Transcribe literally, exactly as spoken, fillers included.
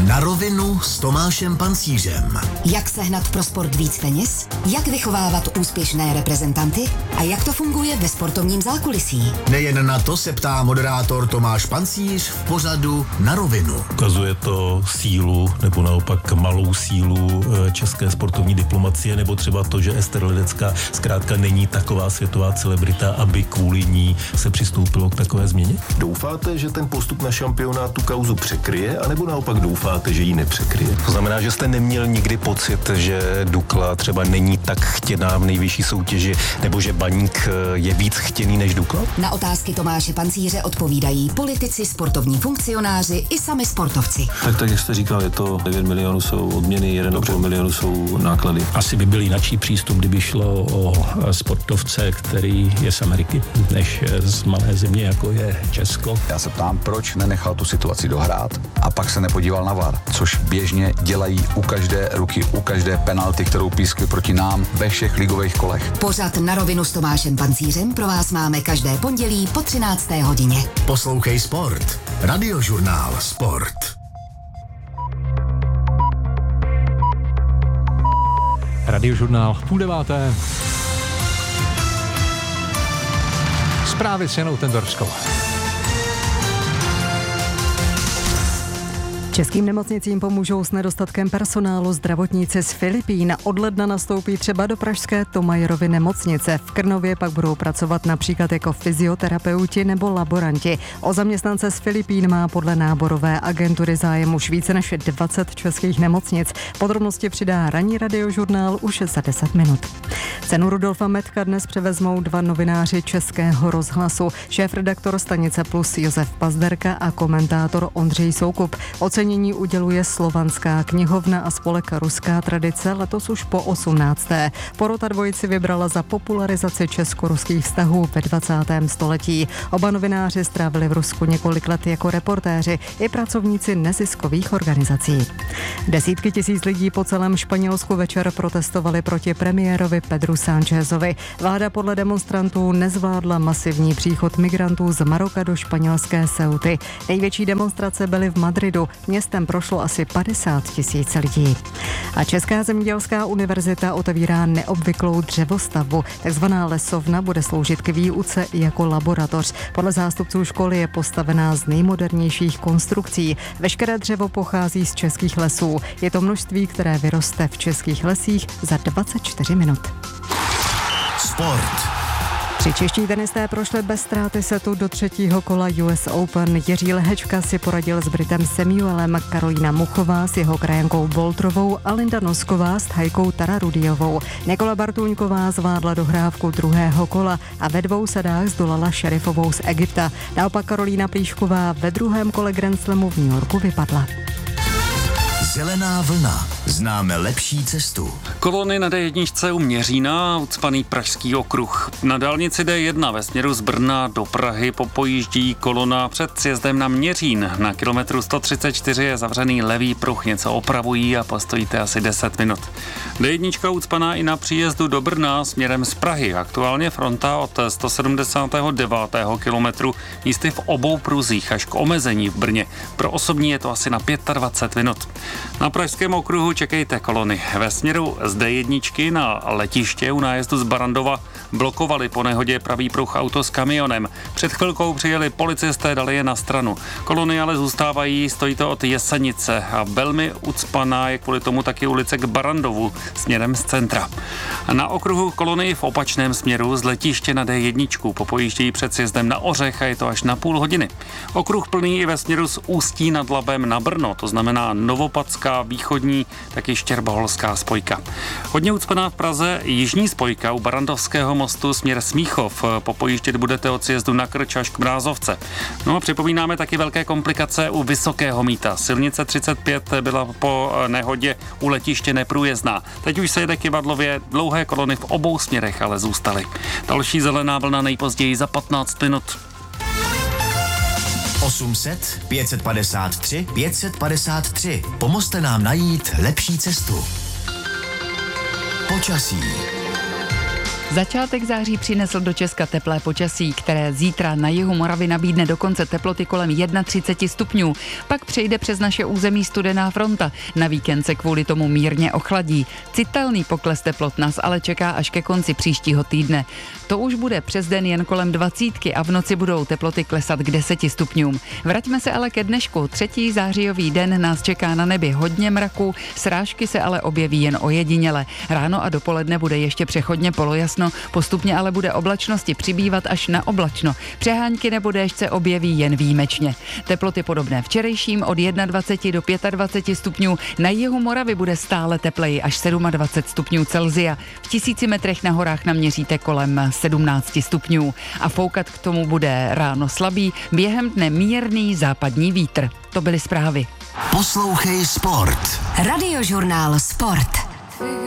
Na rovinu s Tomášem Pancířem. Jak sehnat pro sport víc peněz? Jak vychovávat úspěšné reprezentanty? A jak to funguje ve sportovním zákulisí? Nejen na to se ptá moderátor Tomáš Pancíř v pořadu Na rovinu. Ukazuje to sílu nebo naopak malou sílu české sportovní diplomacie, nebo třeba to, že Ester Ledecká zkrátka není taková světová celebrita, aby kvůli ní se přistoupilo k takové změně? Doufáte, že ten postup na šampionát tu kauzu překryje, anebo naopak doufáte, že ji nepřekryje? To znamená, že jste neměl nikdy pocit, že Dukla třeba není tak chtěná v nejvyšší soutěži, nebo že Baník je víc chtěný než Dukla? Na otázky Tomáše Pancíře odpovídají politici, sportovní funkcionáři i sami sportovci. Tak, tak jak jste říkal, je to devět milionů jsou odměny, jeden a půl milionu jsou náklady. Asi by byl jináčí přístup, kdyby šlo o sportovce, který je z Ameriky, než z malé země, jako je Česko. Já se ptám, proč nenechal tu situaci dohrát a pak se nepodíval na V A R, což běžně dělají u každé ruky, u každé penalty, kterou pískli proti nám ve všech ligových kolech. Pořad Na rovinu s Tomášem Pancířem pro vás máme každé pondělí po třinácté hodině. Poslouchej Sport. Radiožurnál Sport. Radiožurnál půl deváté. Zprávy s Janou Tendorskou. Českým nemocnicím pomůžou s nedostatkem personálu zdravotníci z Filipín. Od ledna nastoupí třeba do pražské Thomayerovy nemocnice. V Krnově pak budou pracovat například jako fyzioterapeuti nebo laboranti. O zaměstnance z Filipín má podle náborové agentury zájem už více než dvacet českých nemocnic. Podrobnosti přidá ranní Radiožurnál už za deset minut. Cenu Rudolfa Metka dnes převezmou dva novináři Českého rozhlasu. Šéfredaktor Stanice Plus Josef Pazderka a komentátor Ondřej Soukup. Ocenění uděluje Slovanská knihovna a spolek Ruská tradice letos už po osmnácté. Porota dvojici vybrala za popularizaci česko-ruských vztahů ve dvacátém století. Oba novináři strávili v Rusku několik let jako reportéři i pracovníci neziskových organizací. Desítky tisíc lidí po celém Španělsku večer protestovali proti premiérovi Pedru Sánchezovi. Vláda podle demonstrantů nezvládla masivní příchod migrantů z Maroka do španělské Ceuty. Největší demonstrace byly v Madridu. Městem prošlo asi padesát tisíc lidí. A Česká zemědělská univerzita otevírá neobvyklou dřevostavbu. Takzvaná lesovna bude sloužit k výuce jako laboratoř. Podle zástupců školy je postavená z nejmodernějších konstrukcí. Veškeré dřevo pochází z českých lesů. Je to množství, které vyroste v českých lesích za dvacet čtyři minut. Sport. Tři čeští tenisté prošli bez ztráty setu do třetího kola U S Open. Jiří Lehečka si poradil s Britem Samuelem, Karolína Muchová s jeho krajankou Boltrovou a Linda Nosková s Thajkou Tararudiovou. Nikola Bartůňková zvládla dohrávku druhého kola a ve dvou sedách zdolala Šerifovou z Egypta. Naopak Karolína Plíšková ve druhém kole Grand Slamu v New Yorku vypadla. Zelená vlna. Známe lepší cestu. Kolony na D jedna u Měřína, ucpaný pražský okruh. Na dálnici D jedna ve směru z Brna do Prahy popojíždí kolona před sjezdem na Měřín. Na kilometru sto třicet čtyři je zavřený levý pruh, něco opravují a postojíte asi deset minut. D jedna ucpaná i na příjezdu do Brna směrem z Prahy. Aktuálně fronta od sto sedmdesátého devátého kilometru místy v obou pruzích až k omezení v Brně. Pro osobní je to asi na dvacet pět minut. Na pražském okruhu čekejte kolony. Ve směru z D jedna na letiště u nájezdu z Barandova blokovali po nehodě pravý pruh auto s kamionem. Před chvilkou přijeli policisté, dali je na stranu. Kolony ale zůstávají, stojí to od Jesenice a velmi ucpaná je kvůli tomu taky ulice k Barandovu směrem z centra. Na okruhu kolony v opačném směru z letiště na D jedna popojíždějí před sjezdem na Ořech a je to až na půl hodiny. Okruh plný i ve směru z Ústí nad Labem na Brno, to znamená Novopadská, východní, taky Štěrboholská spojka. Hodně ucpaná v Praze jižní spojka u Barandovského mostu směr Smíchov. Popojíždět budete od sjezdu na Krč až k Mrázovce. No a připomínáme taky velké komplikace u Vysokého Mýta. Silnice třicet pět byla po nehodě u letiště neprůjezdná. Teď už se jede k Kivadlově, dlouhé kolony v obou směrech ale zůstaly. Další zelená vlna nejpozději za patnáct minut. osm set, pět set padesát tři, pět set padesát tři. Pomozte nám najít lepší cestu. Počasí. Začátek září přinesl do Česka teplé počasí, které zítra na jihu Moravy nabídne dokonce teploty kolem třicet jedna stupňů. Pak přejde přes naše území studená fronta. Na víkend se kvůli tomu mírně ochladí. Citelný pokles teplot nás ale čeká až ke konci příštího týdne. To už bude přes den jen kolem dvacítky a v noci budou teploty klesat k deseti stupňům. Vraťme se ale ke dnešku. Třetí zářijový den nás čeká na nebi hodně mraků, srážky se ale objeví jen ojediněle. Ráno a dopoledne bude ještě přechodně polojasno, postupně ale bude oblačnosti přibývat až na oblačno. Přehánky nebo déšť se objeví jen výjimečně. Teploty podobné včerejším od dvacet jedna do dvacet pět stupňů. Na jihu Moravy bude stále tepleji až dvacet sedm stupňů Celsia. V tisíci metrech na horách naměříte kolem sedmnáct stupňů. A foukat k tomu bude ráno slabý, během dne mírný západní vítr. To byly zprávy. Poslouchej Sport. Radiožurnál Sport.